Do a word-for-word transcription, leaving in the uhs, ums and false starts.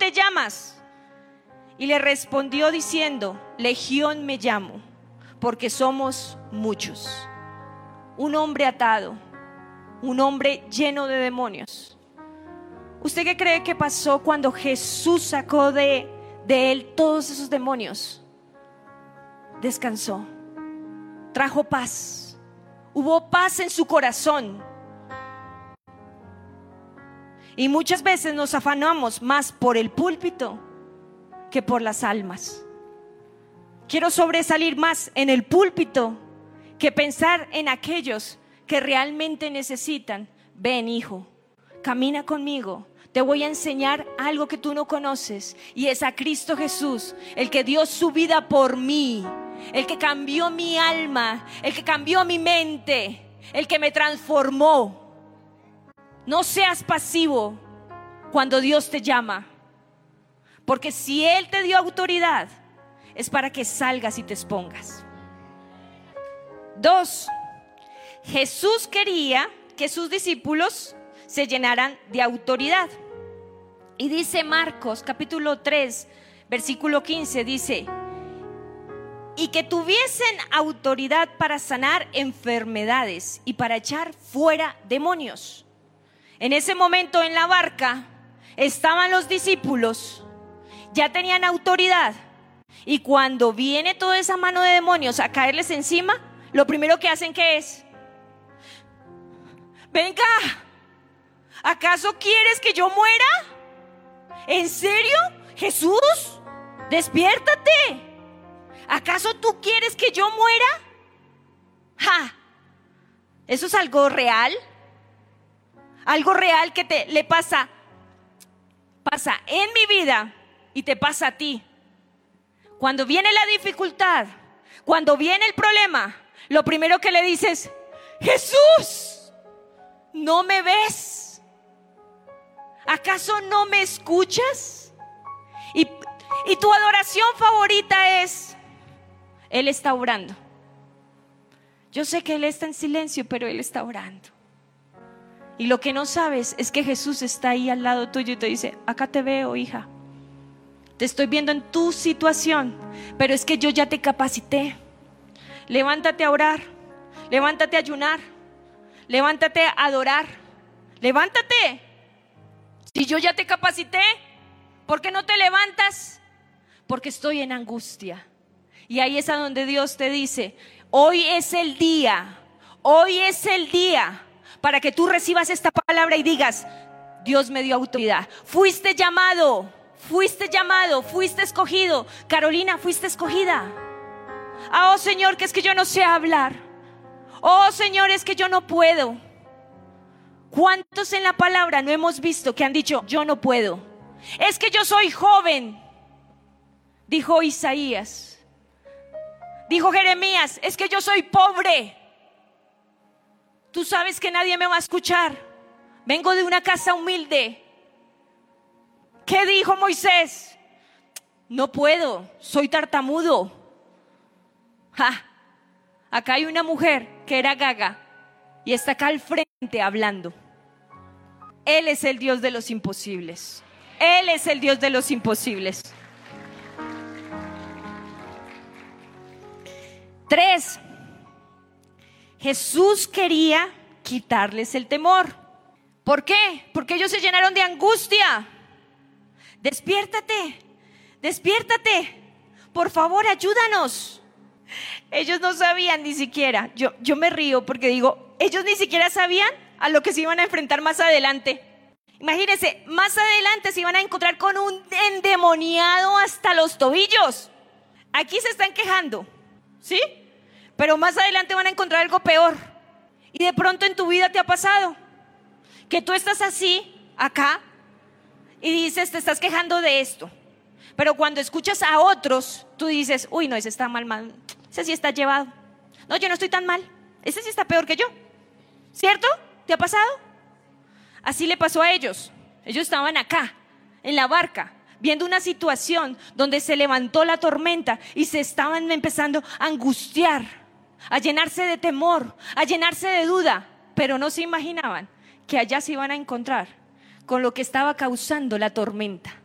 te llamas? Y le respondió diciendo: Legión me llamo, porque somos muchos. Un hombre atado, un hombre lleno de demonios. ¿Usted qué cree que pasó cuando Jesús sacó de, de él todos esos demonios? Descansó, trajo paz, hubo paz en su corazón. Y muchas veces nos afanamos más por el púlpito que por las almas. Quiero sobresalir más en el púlpito que pensar en aquellos que realmente necesitan. Ven, hijo, camina conmigo. Te voy a enseñar algo que tú no conoces, y es a Cristo Jesús, el que dio su vida por mí, el que cambió mi alma, el que cambió mi mente, el que me transformó. No seas pasivo cuando Dios te llama, porque si Él te dio autoridad, es para que salgas y te expongas. Dos, Jesús quería que sus discípulos se llenaran de autoridad. Y dice Marcos capítulo tres, versículo quince, dice: y que tuviesen autoridad para sanar enfermedades y para echar fuera demonios. En ese momento en la barca estaban los discípulos, ya tenían autoridad, y cuando viene toda esa mano de demonios a caerles encima, lo primero que hacen, ¿qué es? Venga, ¿acaso quieres que yo muera? ¿En serio? Jesús, despiértate. ¿Acaso tú quieres que yo muera? ¡Ja! ¿Eso es algo real? Algo real que te le pasa, pasa en mi vida y te pasa a ti. Cuando viene la dificultad, cuando viene el problema, lo primero que le dices: Jesús, ¿no me ves? ¿Acaso no me escuchas? Y, y tu adoración favorita es: Él está orando. Yo sé que Él está en silencio, pero Él está orando. Y lo que no sabes es que Jesús está ahí al lado tuyo y te dice: acá te veo, hija. Te estoy viendo en tu situación, pero es que yo ya te capacité. Levántate a orar, levántate a ayunar, levántate a adorar, levántate. Si yo ya te capacité, ¿por qué no te levantas? Porque estoy en angustia. Y ahí es a donde Dios te dice: hoy es el día, hoy es el día para que tú recibas esta palabra y digas: Dios me dio autoridad. Fuiste llamado, fuiste llamado, fuiste escogido. Carolina, fuiste escogida. Ah, oh Señor, que es que yo no sé hablar. Oh Señor, es que yo no puedo. ¿Cuántos en la palabra no hemos visto que han dicho: yo no puedo? Es que yo soy joven. Dijo Isaías. Dijo Jeremías: es que yo soy pobre. Tú sabes que nadie me va a escuchar. Vengo de una casa humilde. ¿Qué dijo Moisés? No puedo, soy tartamudo. Ja. Acá hay una mujer que era gaga y está acá al frente hablando. Él es el Dios de los imposibles. Él es el Dios de los imposibles. Tres, Jesús quería quitarles el temor. ¿Por qué? Porque ellos se llenaron de angustia. Despiértate, despiértate. Por favor, ayúdanos. Ellos no sabían ni siquiera. Yo, yo me río porque digo, ellos ni siquiera sabían a lo que se iban a enfrentar más adelante. Imagínense, más adelante se iban a encontrar con un endemoniado hasta los tobillos. Aquí se están quejando, ¿sí? Pero más adelante van a encontrar algo peor. Y de pronto en tu vida te ha pasado que tú estás así, acá, y dices, te estás quejando de esto. Pero cuando escuchas a otros, tú dices, uy, no, ese está mal, mal. Ese sí está llevado. No, yo no estoy tan mal. Ese sí está peor que yo. ¿Cierto? ¿Te ha pasado? Así le pasó a ellos. Ellos estaban acá, en la barca, viendo una situación donde se levantó la tormenta y se estaban empezando a angustiar, a llenarse de temor, a llenarse de duda, pero no se imaginaban que allá se iban a encontrar con lo que estaba causando la tormenta.